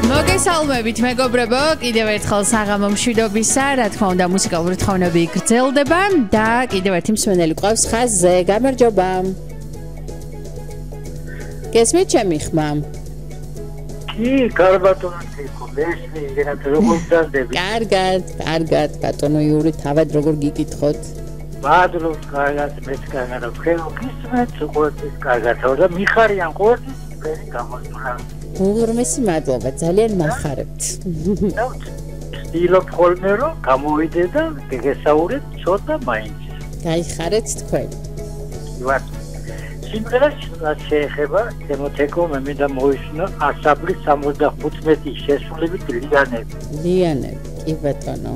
მოგესალმებით მეგობრებო, კიდევ ერთხელ საღამო მშვიდობისა, რა თქმა უნდა მუსიკალური თხოვნები გრძელდება და კიდევ ერთი მსმენელი ყავს ხაზზე. გამარჯობა. გესმით ჩემი ხმა? კი, კარბატონიკო, მესმი, ეგრეთ როგორ გძანდები? კარგად, ბატონო იური, თავად როგორ გიკითხოთ? მადლობთ, კარგად, მეც კარგად, ხეო გისმენთ, ყოველთვის კარგად, და მიხარიან ყოველთვის ფერი გამოსულა. უღრმესი მადლობა, ძალიან მახარებთ. ვცდილობ ხოლმე რომ გამოვიდე და გეგესაურეთ ცოტა მაინც. გაიხარეთ თქვენ. ვარ. სიმღერას შეეხება თემოთეკო მე მინდა მოვისმინო ასაბლის 75 შესრულებით ლიანები. კი ბატონო.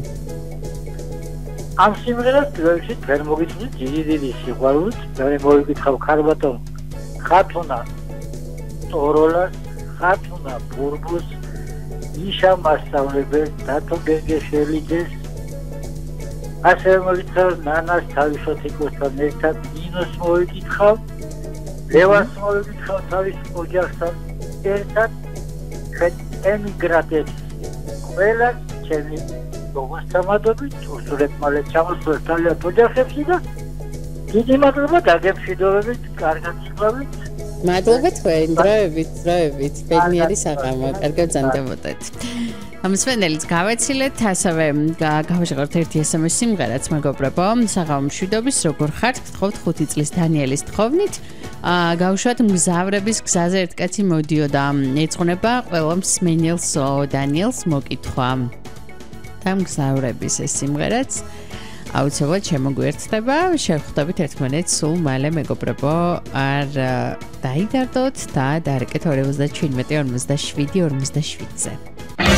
ამ სიმღერას დროში ვერ მოგიწვით დიდი სიყვარულით, მე მოვიკითხავ ქარბატონ ხათუნა ტოროლას ხათუნა ბურბუს იშა მასწავლებელს დათო გეგეშელიძეს ასევე მოვიკითხავ ნანას თავისოთიკოსთან ერთად ნინოს მოვიკითხავ ლევას მოვიკითხავ თავის ოჯახთან ერთად ემიგრატებს ყველა ჩემი მოგესალმებით უსურვებ მალე ჩამოსვლას თავიანთ ოჯახებში და დიდი მადლობა დაგემშვიდობებით კარგად სიყვარულით მადლობა თქვენ დროებით ბედნიერი საღამო კარგად ბრძანდებოდეთ მსმენელიც გავეცილეთ ასევე გავაშალოთ ერთი SMS სიმღერაც მეგობრებო საღამო მშვიდობის როგორ ხართ გთხოვთ 5 წლის დანიელის თხოვნით გავუშვათ მგზავრების გზაზე ერთ კაცი მოდიოდა ეძღვნება ყველა მსმენელს დანიელს მოკითხვა და მგზავრების ეს სიმღერაც აუცილებლად შემოგვიერთდება შევხვდებით ერთმანეთს სულ მალე მეგობრებო არ დაიდარდოთ და დაარეკეთ 257 57-ზე